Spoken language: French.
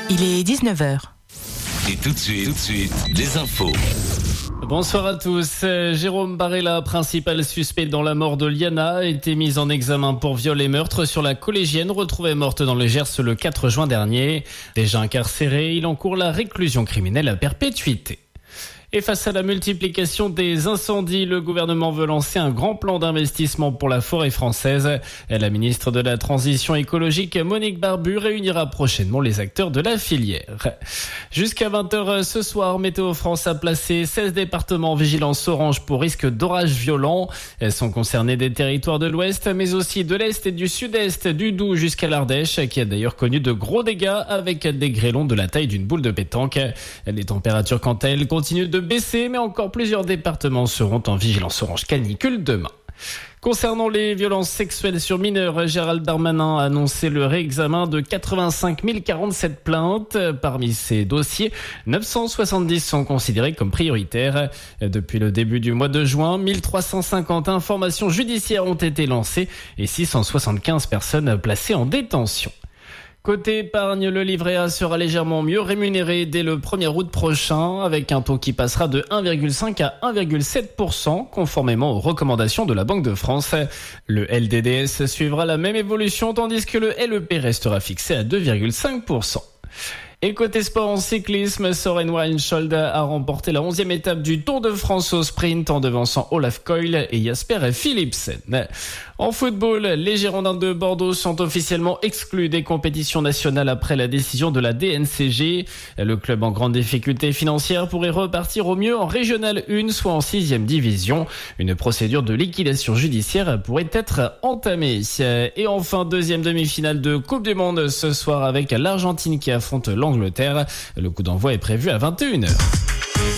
Il est 19h. Et tout de suite, les infos. Bonsoir à tous. Jérôme Barella, principal suspect dans la mort de Liana, a été mis en examen pour viol et meurtre sur la collégienne retrouvée morte dans le Gers le 4 juin dernier. Déjà incarcéré, il encourt la réclusion criminelle à perpétuité. Et face à la multiplication des incendies, le gouvernement veut lancer un grand plan d'investissement pour la forêt française. La ministre de la Transition écologique, Monique Barbu, réunira prochainement les acteurs de la filière. Jusqu'à 20h ce soir, Météo France a placé 16 départements en vigilance orange pour risque d'orages violents. Elles sont concernées des territoires de l'Ouest, mais aussi de l'Est et du Sud-Est, du Doubs jusqu'à l'Ardèche, qui a d'ailleurs connu de gros dégâts avec des grêlons de la taille d'une boule de pétanque. Les températures, quant à elles, continuent de baisser, mais encore plusieurs départements seront en vigilance orange canicule demain. Concernant les violences sexuelles sur mineurs, Gérald Darmanin a annoncé le réexamen de 85 047 plaintes. Parmi ces dossiers, 970 sont considérés comme prioritaires. Depuis le début du mois de juin, 1350 informations judiciaires ont été lancées et 675 personnes placées en détention. Côté épargne, le livret A sera légèrement mieux rémunéré dès le 1er août prochain, avec un taux qui passera de 1,5 à 1,7%, conformément aux recommandations de la Banque de France. Le LDDS suivra la même évolution, tandis que le LEP restera fixé à 2,5%. Et côté sport en cyclisme, Søren Weinskjold a remporté la 11e étape du Tour de France au sprint en devançant Olaf Koil et Jasper Philipsen. En football, les Girondins de Bordeaux sont officiellement exclus des compétitions nationales après la décision de la DNCG. Le club en grande difficulté financière pourrait repartir au mieux en Régional 1, soit en 6e division. Une procédure de liquidation judiciaire pourrait être entamée. Et enfin, deuxième demi-finale de Coupe du Monde ce soir avec l'Argentine qui affronte l'Angleterre. Le coup d'envoi est prévu à 21h.